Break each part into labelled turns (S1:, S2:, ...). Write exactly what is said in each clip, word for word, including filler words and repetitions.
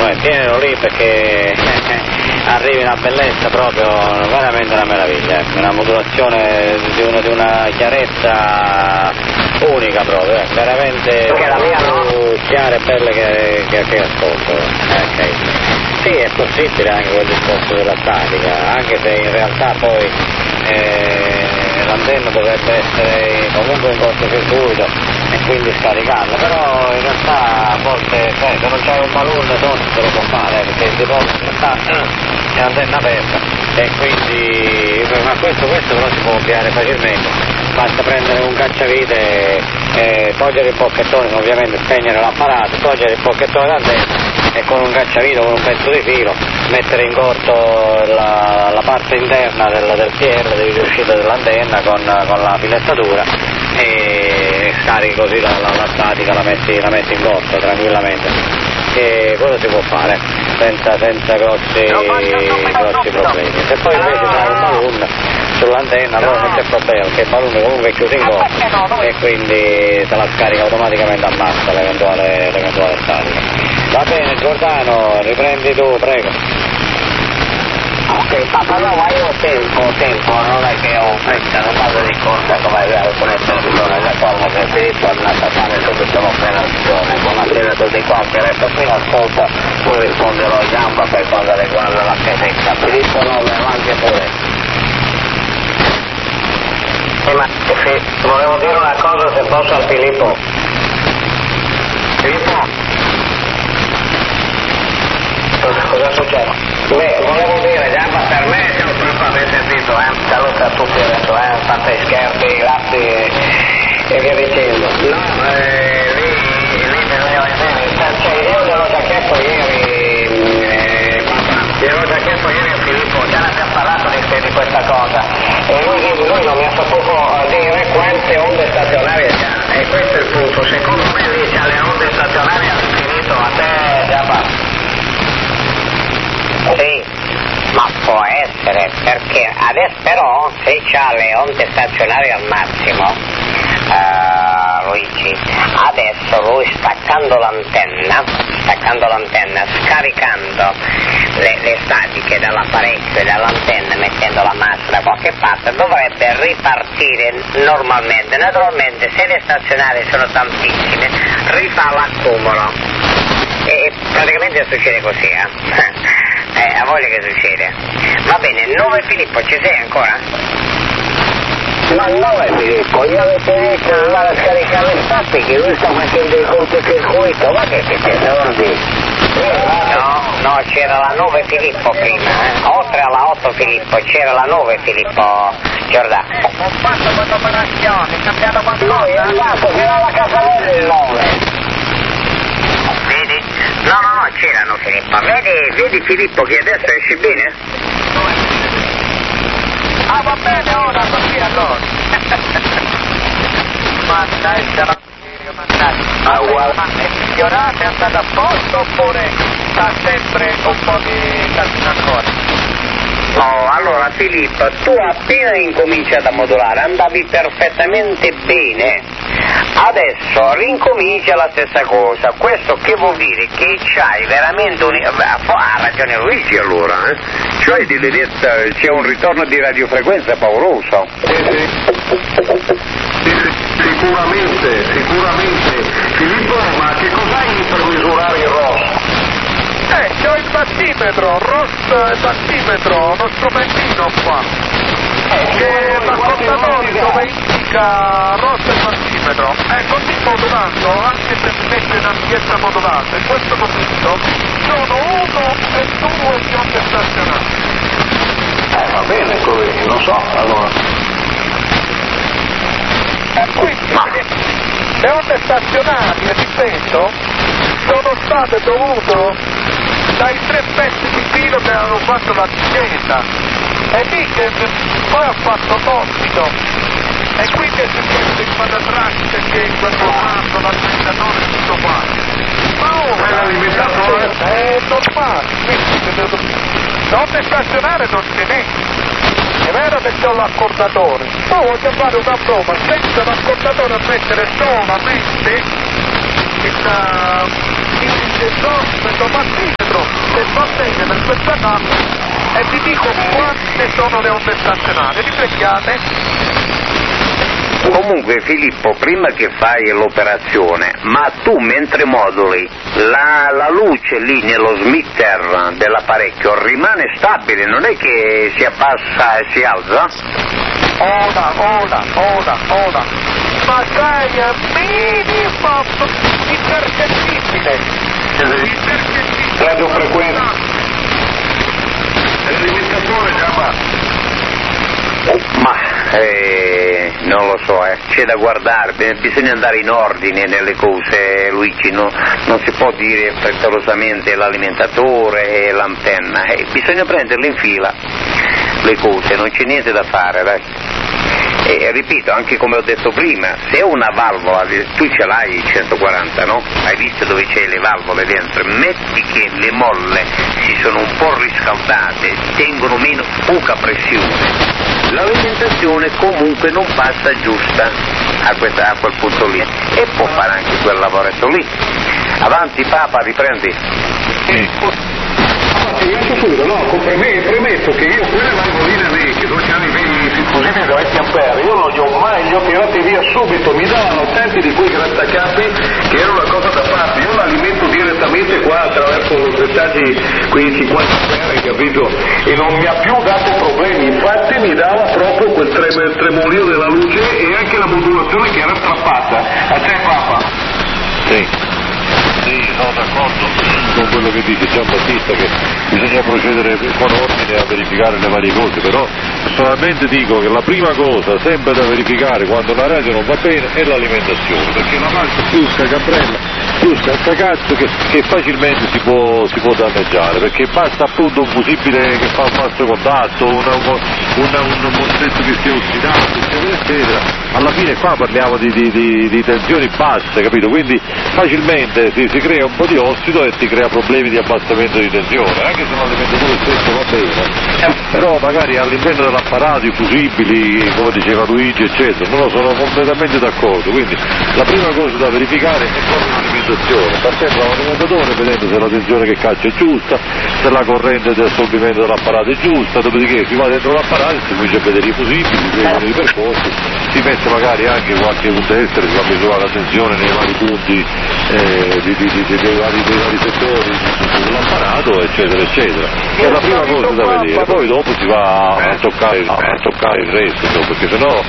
S1: assolutamente, tienilo lì perché arrivi una bellezza proprio, veramente una meraviglia, una modulazione di una, di una chiarezza unica proprio, eh, veramente
S2: che la mia no?
S1: più chiara e bella che, che, che ascolto. Okay. Sì, è possibile anche quel discorso della statica, anche se in realtà poi eh, l'antenna dovrebbe essere comunque in cortocircuito e quindi scaricarla, però in realtà a volte cioè, se non c'è un balloon non se lo può fare, perché il deposito in realtà è un'antenna aperta e quindi ma questo, questo però si può ovviare facilmente, basta prendere un cacciavite e togliere il bocchettone, ovviamente spegnere l'apparato, togliere il bocchettone d'antenna e con un cacciavite, con un pezzo di filo, mettere in corto la, la parte interna del, del P R di uscita dell'antenna con, con la filettatura e scarichi così la, la, la statica, la metti, la metti in corto tranquillamente. E quello si può fare senza, senza grossi, grossi problemi. Se poi invece c'è un balloon sull'antenna allora non c'è problema perché il balloon comunque è chiuso in corto e quindi se la scarica automaticamente ammazza l'eventuale, l'eventuale statica. Va bene Giordano, riprendi tu, prego.
S2: Ok, papà, no, ma io ho tempo, tempo, non è che ho fretta, non vado di corsa come aveva con il televisore, la forma che Filippo è andato a fare subito l'operazione, buonasera a tutti quanti, resto qui ascolta, poi risponderò a gamba per quanto riguarda la chiesetta. Filippo no, avanti pure. Eh, ma sì, volevo dire una cosa se posso a Filippo. Filippo? Cosa, cosa succede? Beh, volevo dire, Giampa, per me, se non so avete sentito, eh, saluto a tutti adesso, eh, fate scherzi, ratti e, e via dicendo. No, eh, lì, lì bisogna vedere, cioè io gliel'ho già chiesto ieri, eh, gliel'ho già chiesto ieri a Filippo, già ne abbiamo parlato di, di questa cosa, e lui, lui non mi ha saputo dire quante onde stazionarie c'ha, e questo è il punto, secondo me lì c'ha le onde stazionarie all'infinito, a te, Giampa. Sì, ma può essere, perché adesso però se c'ha le onde stazionarie al massimo, uh, Luigi, adesso lui staccando l'antenna, staccando l'antenna, scaricando le, le statiche dall'apparecchio e dall'antenna, mettendo la massa da qualche parte, dovrebbe ripartire normalmente. Naturalmente se le stazionarie sono tantissime, rifà l'accumulo. E praticamente succede così, eh? Eh, a voglia che succede. Va bene, nove Filippo, ci sei ancora? Ma nove Filippo, io avevo detto di andare a scaricare le statiche, lui sta facendo il cortocircuito, ma che ti sei? No, no, c'era la nove Filippo prima, eh? Oltre alla otto Filippo, c'era la nove Filippo Giordano.
S3: Ho fatto quell'operazione, è cambiato qualcosa?
S2: No, è andato fino alla casa del nove.
S3: Vedi?
S2: No, no, no, c'erano Filippo. Vedi, vedi Filippo che adesso esci bene?
S3: Ah, va bene, ora così allora. Mannaggia la mannaggia.
S2: Ah, guarda.
S3: Ma è migliorato, è andato a posto oppure sta sempre un po' di casino ancora?
S2: No, allora Filippo, tu appena incominciato a modulare andavi perfettamente bene, adesso rincomincia la stessa cosa, questo che vuol dire? Che c'hai veramente un... ha ragione Luigi allora, eh? Cioè di Lenezza c'è un ritorno di radiofrequenza pauroso.
S4: Sì, sì. Sicuramente, sicuramente. Filippo, ma che cos'hai per misurare il rosso?
S3: Eh, c'ho il battimetro, rosso e battimetro, uno strumentino qua. Che l'ascoltatore dove indica rosso e battimetro. E così modulando, anche se si mette in ampiezza modulata, in questo momento sono uno e due di onde stazionarie.
S4: Eh, va bene così, lo so, allora.
S3: Quindi, le onde stazionarie, ripeto, sono state dovute dai tre pezzi di filo che hanno fatto la discesa e lì che poi ha fatto tossico e quindi è successo il patatracce che in quel momento l'alimentatore e tutto quanto. Ma ora
S4: l'alimentatore
S3: è normale, quindi l'onde stazionaria non ce n'è. È vero che c'ho l'accordatore, ma voglio fare una prova senza l'accordatore a mettere solamente il, il, il, il, il, il, il, il, il, il, il, il, il, il, chiamata e vi dico quante sono le onde stazionarie, riflettiate.
S4: Comunque Filippo, prima che fai l'operazione, ma tu mentre moduli la, la luce lì nello smitter dell'apparecchio rimane stabile, non è che si abbassa e si alza?
S3: Ora, ora, ora, ora, ma sei a minimo impercettibile, impercettibile.
S4: Radiofrequenza.
S3: L'alimentatore già va.
S4: Ma eh, non lo so, eh. C'è da guardare, bisogna andare in ordine nelle cose, Luigi, no? Non si può dire frettolosamente l'alimentatore e l'antenna, eh, bisogna prenderle in fila le cose, non c'è niente da fare, dai. E ripeto, anche come ho detto prima, se una valvola, tu ce l'hai il centoquaranta, no? Hai visto dove c'è le valvole dentro? Metti che le molle si sono un po' riscaldate, tengono meno, poca pressione, l'alimentazione comunque non passa giusta a, questa, a quel punto lì e può fare anche quel lavoretto lì. Avanti Papa, riprendi.
S3: Subito, no, premetto che io quelle valvoline lì, che dodici anni diffusibili da venti ampere, io non li ho mai, li ho tirati via subito, mi davano tanti di quei grattacappi che era una cosa da farsi, io l'alimento direttamente qua attraverso i settaggi, quei cinquanta ampere, capito? E non mi ha più dato problemi, infatti mi dava proprio quel trem- tremolio della luce e anche la modulazione che era strappata. A te Papa?
S5: Sì. Sì, sono d'accordo con quello che dice Giambattista, che bisogna procedere con ordine a verificare le varie cose, però personalmente dico che la prima cosa sempre da verificare quando la radio non va bene è l'alimentazione, perché la massa più scacabrella, più scaccacazzo che, che facilmente si può, si può danneggiare, perché basta appunto un fusibile che fa un falso contatto, una, una, un mozzetto che si è ossidato, eccetera, eccetera. Alla fine qua parliamo di, di, di, di tensioni basse, capito? Quindi facilmente si, si crea un po' di ossido e ti crea problemi di abbassamento di tensione, anche se l'alimentatore stesso va bene, però magari all'interno dell'apparato i fusibili, come diceva Luigi, eccetera, non sono completamente d'accordo, quindi la prima cosa da verificare è proprio l'alimentazione, partendo dall'alimentatore, vedendo se la tensione che caccia è giusta, se la corrente di assorbimento dell'apparato è giusta, dopodiché si va dentro l'apparato, si comincia a vedere i fusibili, si vedono i percorsi, si mette magari anche qualche punto estero, si va a misurare la tensione nei vari punti eh, di, di, di, di, dei, vari, dei vari settori dell'apparato, eccetera, eccetera. È la prima cosa da vedere, poi dopo si va a toccare, a toccare il resto, no? Perché sennò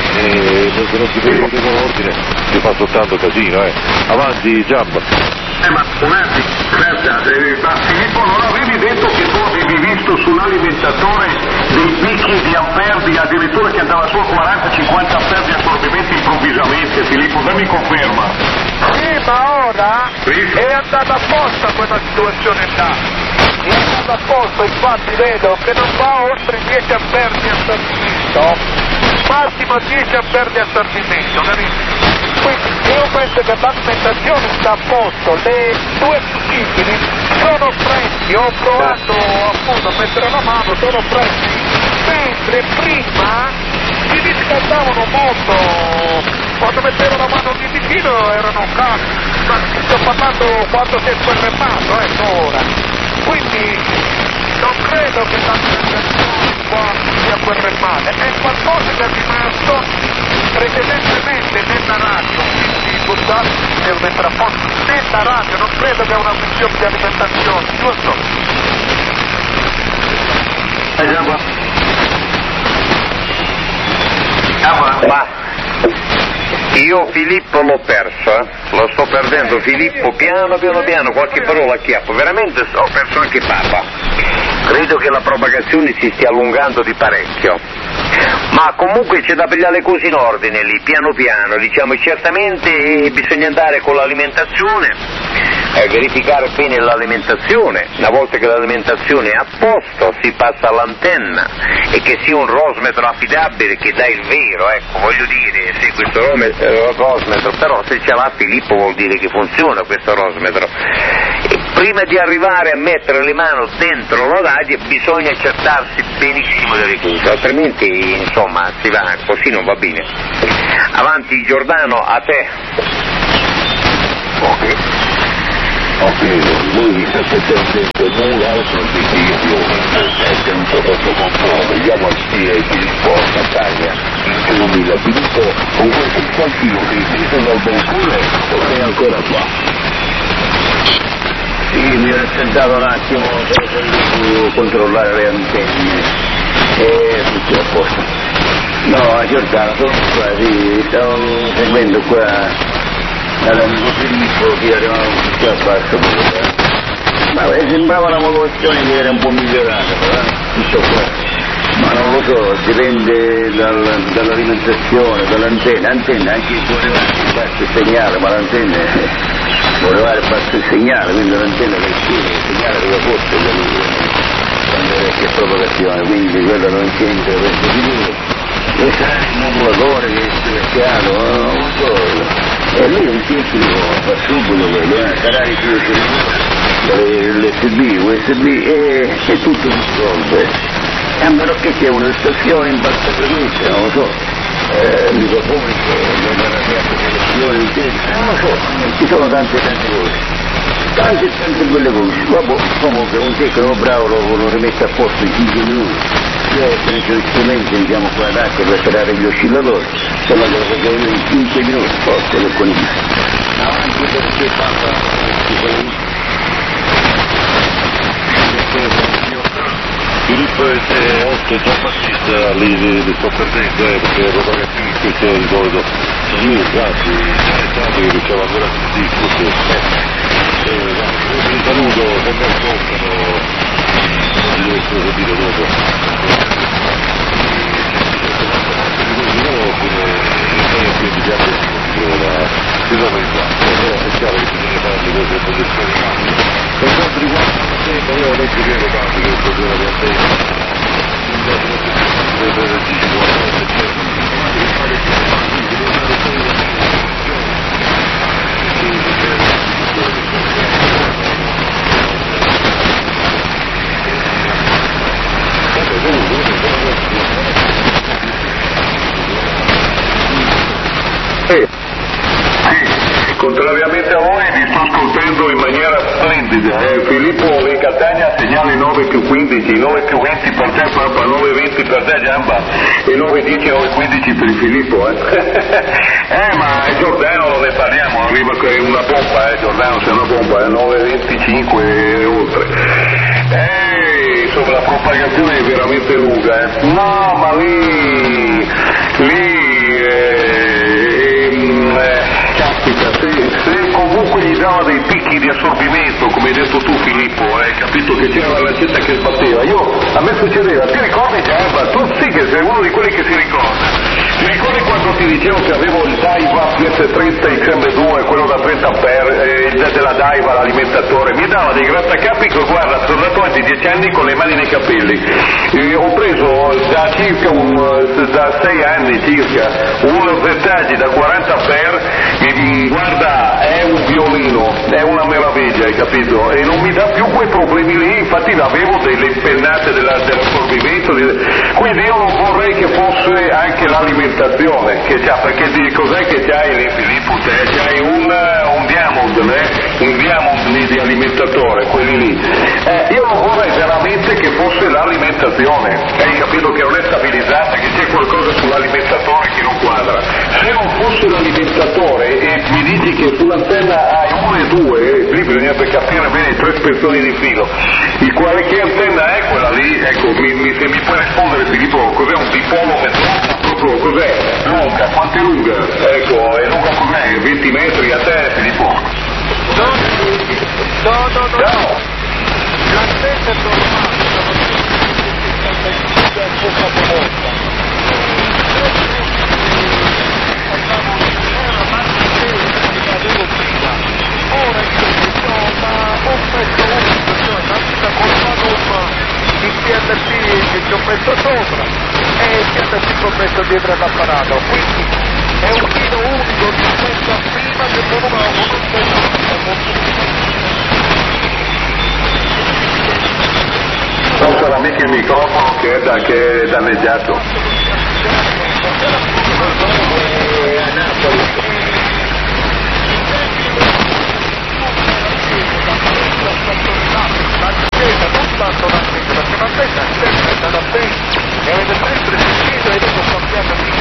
S5: eh, se non si vede con ordine si fa soltanto casino, eh. Avanti Giamba.
S3: Eh ma un attimo, aspetta, eh, ma Filippo non avevi detto che tu avevi visto sull'alimentatore dei picchi di amperdi addirittura che andava su a quaranta cinquanta amperdi di assorbimento improvvisamente, Filippo, dammi conferma. Sì, ma ora è andata apposta quella situazione là. È andata apposta, infatti vedo che non va oltre dieci amperdi di assorbimento, massimo dieci amperdi di assorbimento, capito? Quindi io penso che l'alimentazione sta a posto, le due fusibili sono freschi, ho provato appunto a mettere la mano, sono freschi, mentre prima si riscaldavano molto, quando mettevo la mano di vicino erano caldi, ma sto parlando quando si è fermato, ecco ora. Quindi non credo che l'alimentazione qua sia fermata, è qualcosa che è rimasto precedentemente nella radio, quindi scusate nel metrafono, nella radio, non credo che è una questione di alimentazione, giusto?
S4: Ma io Filippo l'ho perso, eh? Lo sto perdendo Filippo piano piano piano, qualche parola a chiappo, veramente ho perso anche Papa. Credo che la propagazione si stia allungando di parecchio, ma comunque c'è da pigliare le cose in ordine lì, piano piano, diciamo, certamente bisogna andare con l'alimentazione e verificare bene l'alimentazione, una volta che l'alimentazione è a posto si passa all'antenna e che sia un rosmetro affidabile che dà il vero, ecco, voglio dire, se questo rosmetro, però se ce l'ha Filippo vuol dire che funziona questo rosmetro. E prima di arrivare a mettere le mani dentro la radio bisogna accertarsi benissimo delle cose, altrimenti insomma si va, così non va bene. Avanti Giordano, a te.
S5: Ok. Ok, lui sta aspettando molto altro di io.
S4: sotto controllo, vediamo al stile Filippo Catania, illumina Filippo con questo qualcuno che è sceso dal balcone o sei ancora qua?
S6: Sì, mi ero sentato un attimo per controllare le antenne e tutto a posto. No, Giordano, sono qua, sì, stavo seguendo qua dall'amico Filippo che era tutto a basso. Ma sembrava una popolazione che era un po' migliorata, però, tutto qua. Ma non lo so, dipende dal, dall'alimentazione, dall'antenna, antenna anche se voleva il basso segnale, ma l'antenna voleva il basso segnale, quindi l'antenna del segnale dove fosse quando era che propagazione, quindi quello non c'entra per sicuro. E sarà il modulatore che è schiacciato, non lo so. E lì un tecnico fa subito quello, eh, canali più l'U S B, U S B e, e tutto si risolve. A meno che c'è una stazione in bassa frequenza, non lo so, eh, microfoni, selezione intera, non lo so, ci sono tante tante cose, tante tante belle cose. Vabbè, comunque un tecnico bravo lo, lo rimette a posto in cinque minuti, io ho preso gli strumenti, diciamo qua d'acqua per creare gli oscillatori, se no lo facevo io in cinque minuti, forse lo condivido. Avanti perché passa,
S5: Filippo è otto Gian Battista, lì li sto perdendo, eh, perché lo ragazzini in questo di solito sono io, grazie, interessante che riusciamo ancora a sentirlo, sì. Vi saluto, se mi ascoltano, non vi devo essere capito dopo. Quindi già la si trova in quanto, però è chiaro che bisogna fare le cose in posizione cambiano. Per quanto riguarda l'antenne, io ho detto che ero tanto che il problema di antenne, non dato che si deve reagire
S4: Sì, contrariamente a voi vi sto ascoltando in maniera splendida, eh. Filippo di Catania segnale nove più quindici, nove più venti per te Papa, nove venti per te Giamba e nove dieci, nove quindici per il Filippo, eh. eh ma Giordano non ne parliamo, arriva che è una pompa, eh, Giordano c'è una pompa, eh, nove venticinque e oltre. Eh, insomma la propagazione è veramente lunga, eh. No, ma lì, lì, eh, eh, caspita, se, se comunque gli dava dei picchi di assorbimento, come hai detto tu Filippo, hai eh, capito che c'era la lancetta che sbatteva, io, a me succedeva, ti ricordi Giamba? Tu sì che sei uno di quelli che si ricorda. Ti ricordi quando ti dicevo che avevo il Daiwa P S trenta X M due, quello da trenta ampere, eh, della Daiwa, l'alimentatore, mi dava dei grattacapi che guarda, sono andato avanti dieci anni con le mani nei capelli. Eh, ho preso da circa un, da sei anni circa, un Zetaggi da quaranta ampere, mi, guarda, è un violino, è una meraviglia, hai capito? E non mi dà più quei problemi lì, infatti avevo delle impennate della, dell'assorbimento, quindi io non vorrei che fosse anche l'alimentazione, che c'ha, perché di, cos'è che c'hai lì Filippo? C'hai un, un Diamond, eh? un Diamond lì di alimentatore, quelli lì. Eh, io non vorrei veramente che fosse l'alimentazione, hai capito che non è stabilizzata, che c'è qualcosa sull'alimentatore che non quadra. Se non fosse l'alimentatore e mi dici che sull'antenna hai uno e due, lì bisognerebbe capire bene tre spezzoni di filo. Il quale, che antenna è quella lì? Ecco, mi, mi, se mi puoi rispondere Filippo, cos'è un dipolo metronomo? Proprio cos'è? Lunga, quanto è lunga? Ecco, è lunga cos'è? venti metri a te Filippo?
S3: No, no, no, no.
S4: Ciao!
S3: L'antenna è normale, è poca volta. Ora ho preso una con il P L C che ci ho messo sopra e il P L C che ho messo dietro all'apparato, quindi è un filo unico rispetto a prima che non
S4: non sarà mica il microfono che è, da, che è danneggiato.
S3: non tanto la perché l'antenna è sempre da mi avete sempre sentito e adesso sto cambiando di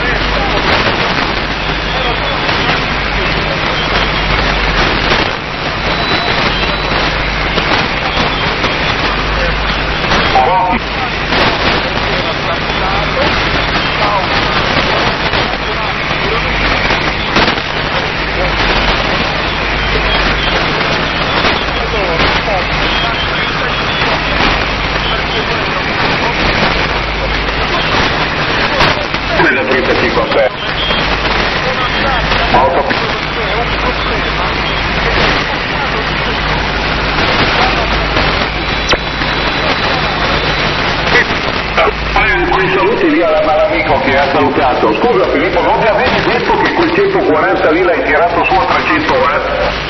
S4: trentacinque quei saluti lì all'amico che ha salutato. Scusa Filippo, non mi avevi detto che quel centoquaranta lì l'hai tirato su a trecento watt?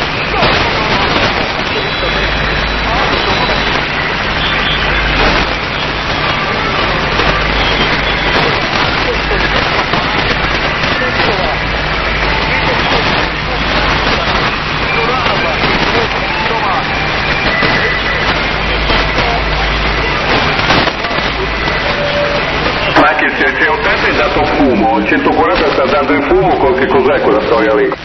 S4: Se, se ottanta è dato fumo, il centoquaranta sta dando in fumo, che cos'è quella storia lì?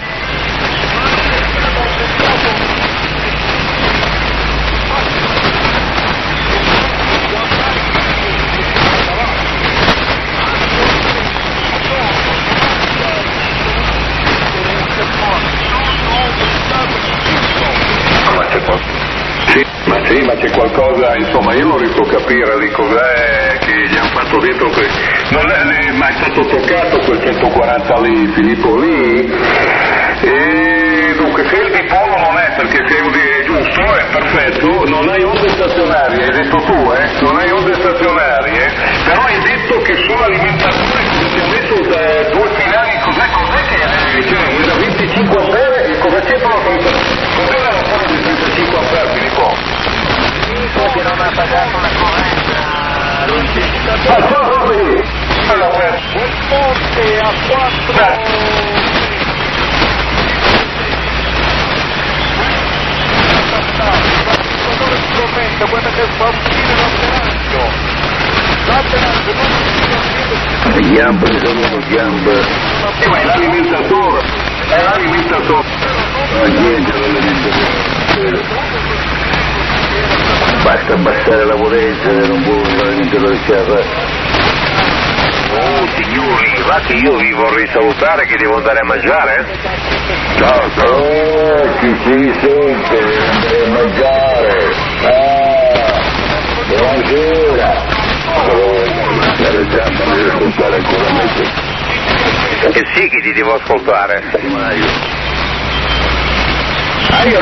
S4: Ma c'è qualcosa? Sì, ma sì, ma c'è qualcosa, insomma, io non riesco a capire di cos'è che gli hanno fatto dentro que... non è mai stato toccato quel centoquaranta lì, Filippo lì, e dunque se il dipolo non è, perché se è giusto, è perfetto, non hai onde stazionarie, hai detto tu, eh, non hai onde stazionarie, però hai detto che sull'alimentazione ti ha messo da due finali, cos'è, cos'è che è, cioè, da venticinque ampere, e cosa c'entra la trentacinque, cos'era la storia di trentacinque ampere, Filippo?
S3: che non ha pagato la corretta,
S4: ma cosa lì?
S3: un ponte a quattro sicuramente quella che fa uscire l'alteraggio l'alteraggio non
S6: le gambe sono gambe
S4: sì, ma è l'alimentatore è l'alimentatore
S6: ma niente l'alimentatore basta abbassare la potenza non può l'alimentatore schiarra.
S4: Oh signori, va che io vi vorrei salutare che devo andare a mangiare. Ciao, ciao.
S6: Oh, ci si sente, andare a mangiare. Ah, buonasera. Oh, stare già, ma devo ascoltare ancora meglio.
S4: E sì che ti devo ascoltare.
S6: Ah, io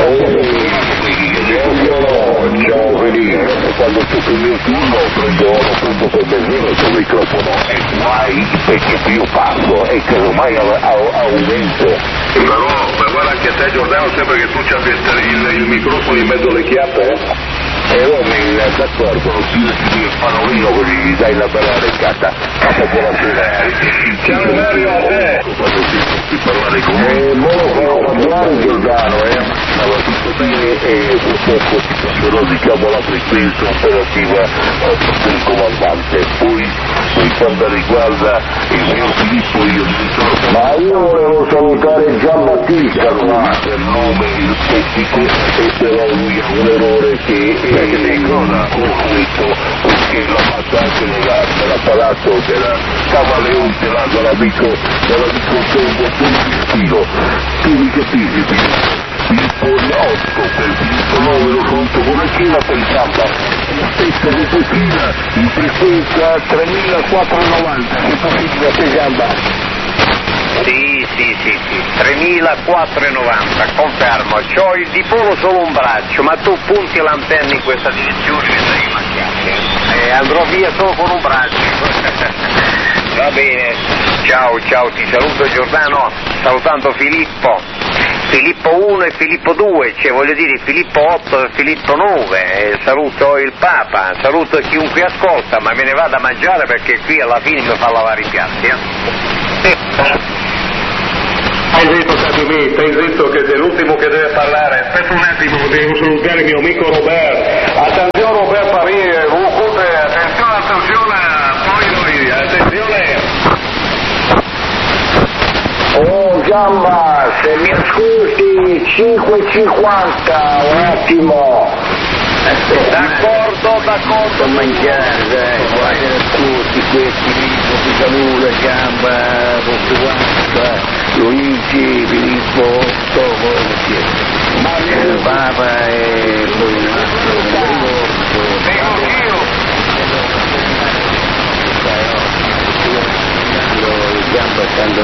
S6: ciao Felice, quando tu prendi il turno prendo, lo prendo per benzina il tuo microfono e mai perché io parlo e che ormai aumento.
S4: Però, ma guarda anche te Giordano, sembra che tu c'abbia il, il microfono in mezzo alle chiappe, eh?
S6: E io mi d'accordo, più di panolino così gli dai la bella recata, capo buonasera.
S4: Ciao Mario, a te!
S6: Quando si può parlare con me. E mo parlare Giordano, eh? Stava tutto bene e purtroppo si cancelò diciamo la frequenza operativa del comandante. Poi, poi quando riguarda il mio Filippo io mi ricordo. Ma io volevo salutare Giambattista qua per nome il tecnico e però lui ha un errore che è conflitto perché la passata dell'apparato della Cavaleonte là dall'amico dell'amico Tondo Filippo tu mi capisci Filippo otto per Filippo nove lo conto come chi la pensava la stessa nipotina in frequenza tremilaquattrocentonovanta che possibile che gamba.
S2: Sì, sì, sì, sì, tremilaquattrocentonovanta, confermo, c'ho il dipolo solo un braccio, ma tu punti l'antenna in questa direzione e sei macchiato, eh, andrò via solo con un braccio. Va bene, ciao, ciao, ti saluto Giordano, salutando Filippo, Filippo uno e Filippo due, cioè voglio dire Filippo otto e Filippo nove, e saluto il Papa, saluto chiunque ascolta, ma me ne vado a mangiare perché qui alla fine mi fa lavare i piatti, eh.
S4: Hai detto Casimir, hai detto che sei l'ultimo che deve parlare. Aspetta un attimo, devo salutare il mio amico Robert. Attenzione Robert Paris, attenzione, attenzione, poi
S6: cinque e cinquanta, un attimo.
S3: D'accordo, d'accordo.
S6: A mangiare, dai, guarda tutti questi, Filippo, Picalura, Gamba, Portuguanta, Luigi, Filippo, Tomo, il Papa e poi un altro, non mi ricordo. Il Gamba stando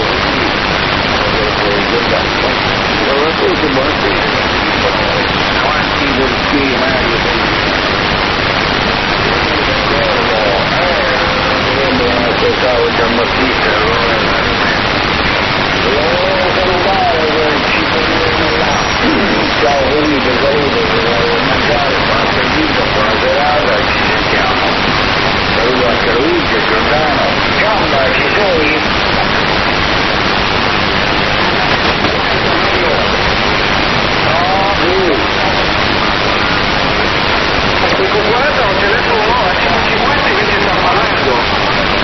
S6: una cosa buona. Avanti perché Mario non ascoltavo già Battista, volevo salutare ci ciao Felipe, saluto, volevo mangiare, buona servita, buona serata, ci sentiamo. Saluto anche Luigi, Giordano, Gamba, ci sei?
S3: quaranta non c'è nessuno, a cinquanta invece sta parlando.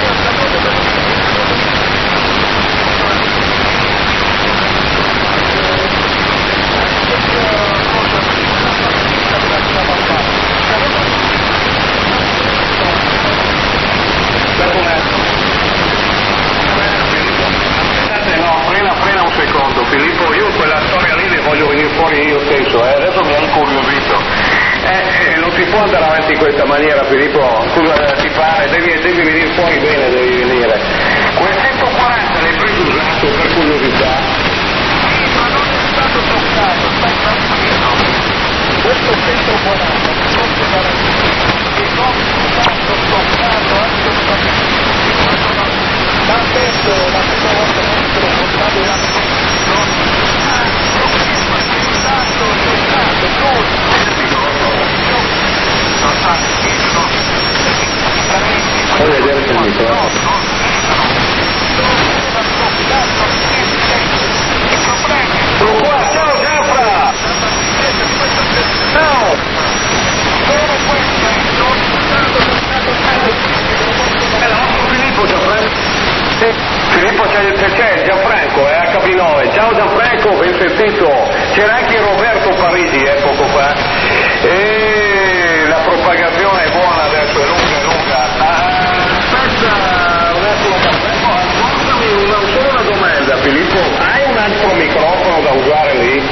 S3: Filippo, io quella storia lì ne voglio venire fuori io stesso, eh? Adesso mi ha incuriosito. Eh, eh, non si può andare avanti in questa maniera, Filippo, scusa, ti pare, devi, devi venire fuori bene, devi venire. Quel centoquaranta l'hai preso usato per curiosità? Sì, ma non è stato toccato, stai tranquillo. Questo centoquaranta ti posso garantire che non è stato toccato assolutamente. Ma adesso la prima volta non te lo portato in anno.
S6: Puoi vedere se mi trovo.
S3: Sono qua, ciao Gianfra! Ciao! Sono questo, sono stato Filippo Gianfranco. Filippo c'è, c'è Gianfranco, è acca bi nove. Ciao Gianfranco, ben sentito. C'era anche Roberto Parisi eh, poco fa. E la propagazione è buona adesso, è lunga, è lunga. Aspetta un attimo, Gianfranco, ascoltami una sola domanda, Filippo. Hai un altro microfono da usare lì?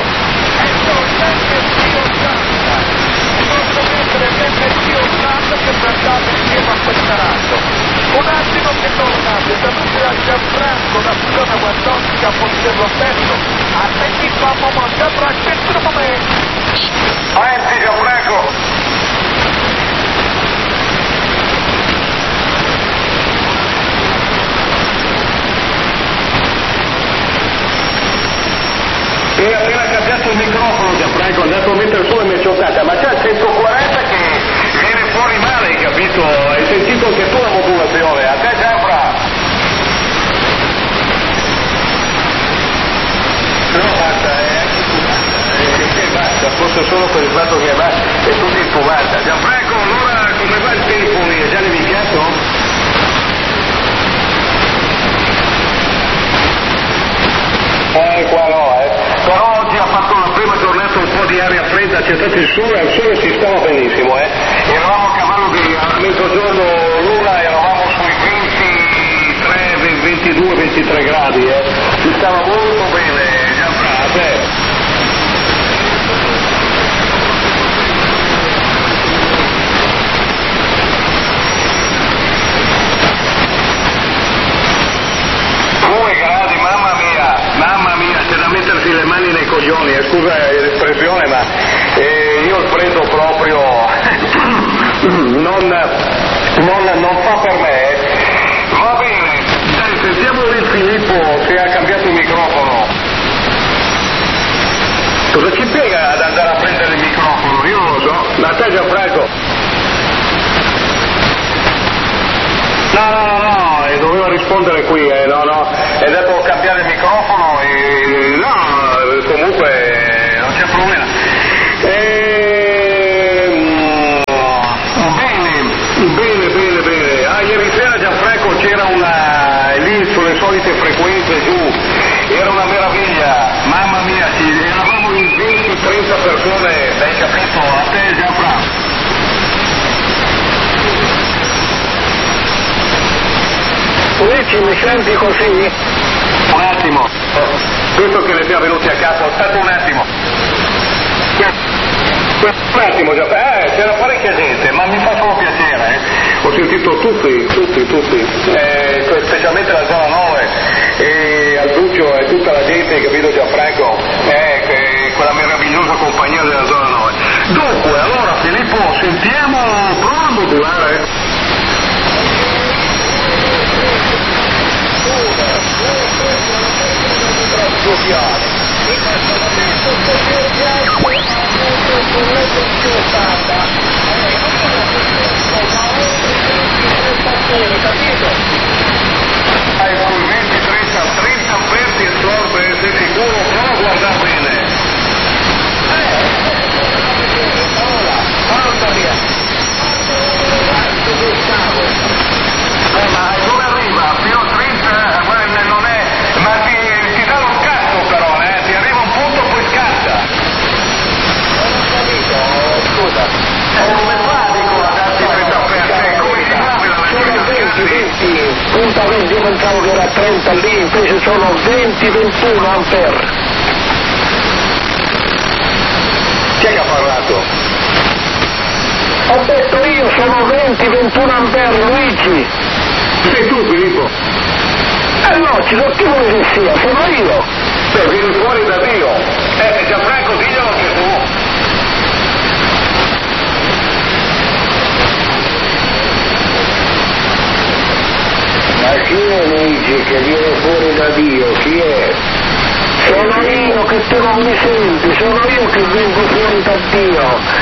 S3: Un attimo che tornate, salute a Gianfranco, da Fugana Guardonica, a Monte Roberto, a te ti fammo mandare a centro momento. Senti Gianfranco. E appena cambiato il microfono Gianfranco, è andato a mettere su e mi è scioccata, ma c'è il centoquaranta che viene fuori male, hai capito? Hai sentito anche tu la modulazione, a te Gianfra? No, basta, eh, eh, basta, forse solo per il fatto che va, è tutto infumata. Gianfranco, allora come va il tempo lì? È già nevicato? Eh, qua no, eh. Però oggi ha fatto la prima giornata un po' di aria fredda, c'è stato il sole, al sole si stava benissimo, eh. Eravamo a cavallo di a mezzogiorno l'una, eravamo sui ventitré, ventidue, ventitré gradi, eh. Si stava molto bene, Gianfra, a te. Due gradi, mamma mia, mamma mia, c'è da mettersi le mani nei coglioni, eh, scusa l'espressione, ma eh, io il freddo proprio non, non, non fa per me. Eh. Va bene, dai, sentiamo il Filippo se ha cambiato il microfono. Cosa ci spiega ad andare a prendere il microfono? Io non lo so, ma te Gianfranco? No, no, no, no, e doveva rispondere qui, eh, no, no, è andato a cambiare il microfono e no, comunque non c'è problema. E... Bene, bene, bene, bene. Ah, ieri sera Gianfranco c'era una, lì sulle solite frequenze giù, era una meraviglia, mamma mia, ci eravamo Luigi, mi senti così?
S4: Un attimo, visto che le siamo venuti a capo, aspetta un attimo. Un attimo, già, eh, c'era parecchia gente, ma mi fa solo piacere, eh. Ho sentito tutti, tutti, tutti, eh, specialmente la zona nove, e Alduccio e tutta la gente, capito Gianfranco, eh, che, quella meravigliosa compagnia della zona nove. Dunque, allora Filippo, sentiamo, prova a modulare. Hai sul venti trenta trenta aperti e sorbe, sei sicuro? Prova a guardare bene. Eh, ma dove arriva? Fino a trenta? Guarda, non è. Ma ti, ti dà un cazzo però, eh? Ti arriva un punto poi scatta. Non ho capito, scusa. Eh, come fa, dico, a darti trenta aperti? Come si muove la
S3: venti, punta venti, io pensavo che era trenta lì, invece sono venti ventuno ampere.
S4: Chi è che ha parlato?
S3: Ho detto io, sono venti ventuno ampere, Luigi.
S4: Sei tu, Filippo?
S3: Eh no, ci sono chi vuoi che sia, sono io.
S4: Beh, vieni fuori da Dio. Eh, Gianfranco, diglielo che tu.
S3: Ma chi è Luigi che viene fuori da Dio? Chi è? Sono io che tu non mi senti, sono io che vengo fuori da Dio.